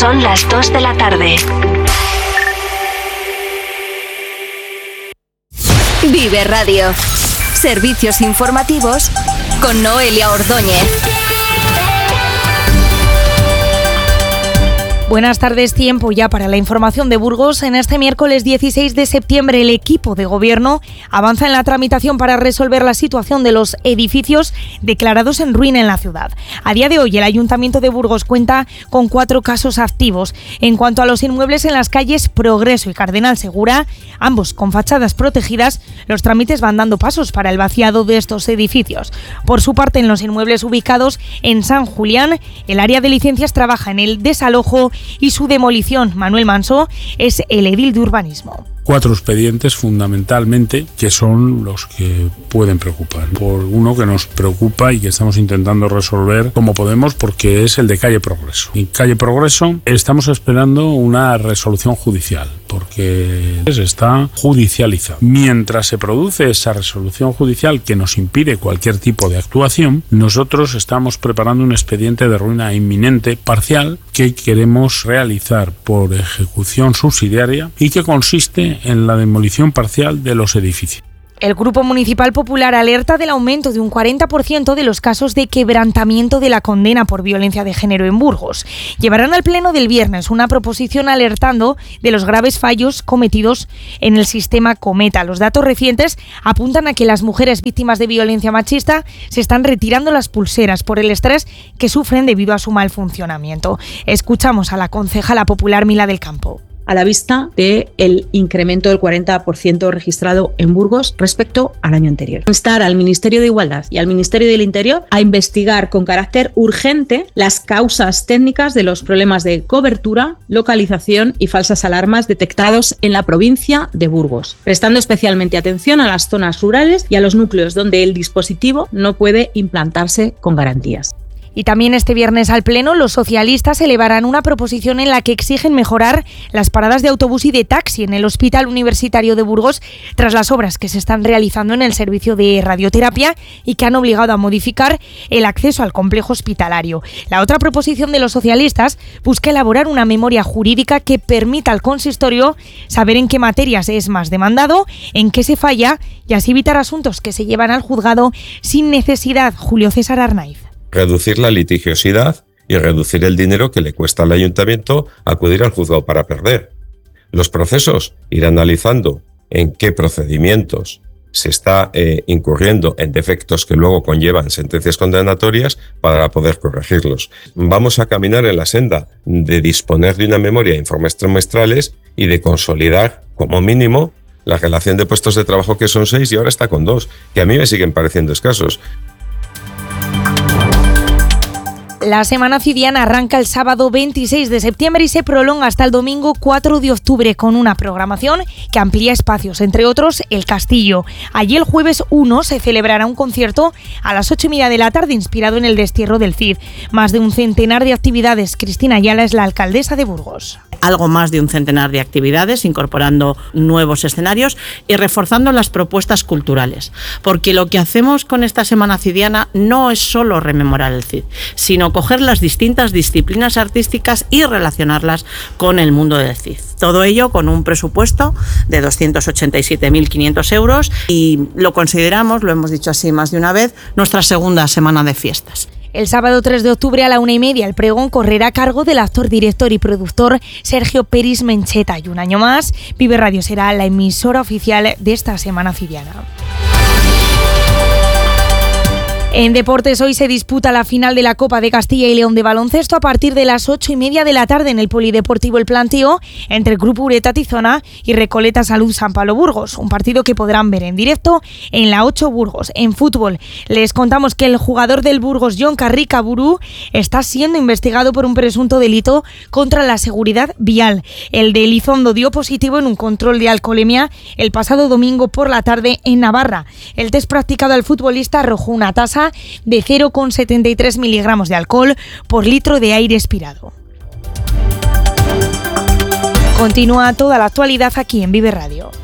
Son las 2 de la tarde. Vive Radio. Servicios informativos con Noelia Ordóñez. Buenas tardes, tiempo ya para la información de Burgos. En este miércoles 16 de septiembre el equipo de gobierno avanza en la tramitación para resolver la situación de los edificios declarados en ruina en la ciudad. A día de hoy el Ayuntamiento de Burgos cuenta con 4 casos activos. En cuanto a los inmuebles en las calles Progreso y Cardenal Segura, ambos con fachadas protegidas, los trámites van dando pasos para el vaciado de estos edificios. Por su parte, en los inmuebles ubicados en San Julián, el área de licencias trabaja en el desalojo y su demolición. Manuel Manso es el edil de urbanismo. 4 expedientes fundamentalmente que son los que pueden preocupar. Por uno que nos preocupa y que estamos intentando resolver como podemos, porque es el de calle Progreso. En calle Progreso estamos esperando una resolución judicial porque está judicializado. Mientras se produce esa resolución judicial que nos impide cualquier tipo de actuación, nosotros estamos preparando un expediente de ruina inminente parcial que queremos realizar por ejecución subsidiaria y que consiste en la demolición parcial de los edificios. El Grupo Municipal Popular alerta del aumento de un 40% de los casos de quebrantamiento de la condena por violencia de género en Burgos. Llevarán al pleno del viernes una proposición alertando de los graves fallos cometidos en el sistema Cometa. Los datos recientes apuntan a que las mujeres víctimas de violencia machista se están retirando las pulseras por el estrés que sufren debido a su mal funcionamiento. Escuchamos a la concejala popular Mila del Campo. A la vista del incremento del 40% registrado en Burgos respecto al año anterior. Instar al Ministerio de Igualdad y al Ministerio del Interior a investigar con carácter urgente las causas técnicas de los problemas de cobertura, localización y falsas alarmas detectados en la provincia de Burgos, prestando especialmente atención a las zonas rurales y a los núcleos donde el dispositivo no puede implantarse con garantías. Y también este viernes al Pleno los socialistas elevarán una proposición en la que exigen mejorar las paradas de autobús y de taxi en el Hospital Universitario de Burgos tras las obras que se están realizando en el servicio de radioterapia y que han obligado a modificar el acceso al complejo hospitalario. La otra proposición de los socialistas busca elaborar una memoria jurídica que permita al consistorio saber en qué materias es más demandado, en qué se falla y así evitar asuntos que se llevan al juzgado sin necesidad. Julio César Arnaiz. Reducir la litigiosidad y reducir el dinero que le cuesta al ayuntamiento acudir al juzgado para perder. Los procesos, ir analizando en qué procedimientos se está incurriendo en defectos que luego conllevan sentencias condenatorias para poder corregirlos. Vamos a caminar en la senda de disponer de una memoria de informes trimestrales y de consolidar, como mínimo, la relación de puestos de trabajo, que son 6 y ahora está con 2, que a mí me siguen pareciendo escasos. La Semana Cidiana arranca el sábado 26 de septiembre y se prolonga hasta el domingo 4 de octubre con una programación que amplía espacios, entre otros El Castillo. Allí el jueves 1 se celebrará un concierto a las 8:30 de la tarde inspirado en el destierro del Cid. Más de un centenar de actividades. Cristina Ayala es la alcaldesa de Burgos. Algo más de un centenar de actividades, incorporando nuevos escenarios y reforzando las propuestas culturales. Porque lo que hacemos con esta Semana Cidiana no es solo rememorar el Cid, sino coger las distintas disciplinas artísticas y relacionarlas con el mundo del Cid. Todo ello con un presupuesto de 287.500 euros y lo consideramos, lo hemos dicho así más de una vez, nuestra segunda semana de fiestas. El sábado 3 de octubre a la 1:30 el pregón correrá a cargo del actor, director y productor Sergio Peris Mencheta y un año más Vive Radio será la emisora oficial de esta Semana Cidiana. En deportes, hoy se disputa la final de la Copa de Castilla y León de baloncesto a partir de las 8:30 de la tarde en el Polideportivo El Plantío entre el Grupo Ureta Tizona y Recoleta Salud San Pablo Burgos, un partido que podrán ver en directo en la 8 Burgos. En fútbol, les contamos que el jugador del Burgos, Jon Carricaburu, está siendo investigado por un presunto delito contra la seguridad vial. El de Elizondo dio positivo en un control de alcoholemia el pasado domingo por la tarde en Navarra. El test practicado al futbolista arrojó una tasa de 0,73 miligramos de alcohol por litro de aire expirado. Continúa toda la actualidad aquí en Vive Radio.